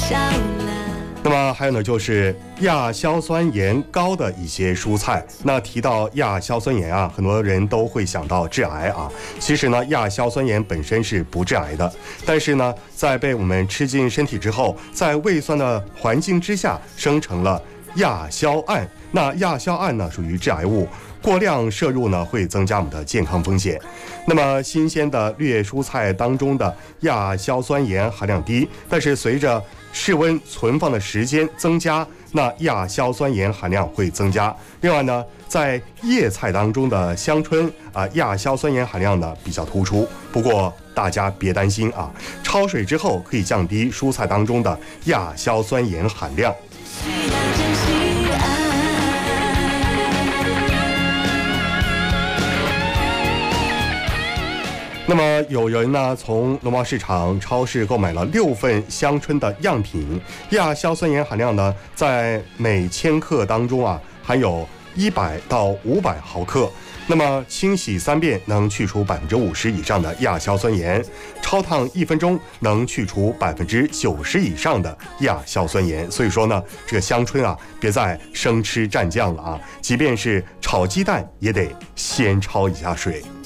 那么还有呢，就是亚硝酸盐高的一些蔬菜。那提到亚硝酸盐啊，很多人都会想到致癌啊。其实呢，亚硝酸盐本身是不致癌的，但是呢，在被我们吃进身体之后，在胃酸的环境之下生成了亚硝胺。那亚硝胺呢，属于致癌物。过量摄入呢，会增加我们的健康风险。那么新鲜的绿叶蔬菜当中的亚硝酸盐含量低，但是随着室温存放的时间增加，那亚硝酸盐含量会增加。另外呢，在叶菜当中的香椿亚硝酸盐含量呢比较突出。不过大家别担心啊，焯水之后可以降低蔬菜当中的亚硝酸盐含量。那么有人呢从农贸市场、超市购买了6份香椿的样品，亚硝酸盐含量呢在每千克当中含有100到500毫克。那么清洗3遍能去除50%以上的亚硝酸盐，焯烫1分钟能去除90%以上的亚硝酸盐。所以说呢，这个香椿别再生吃蘸酱了即便是炒鸡蛋也得先焯一下水。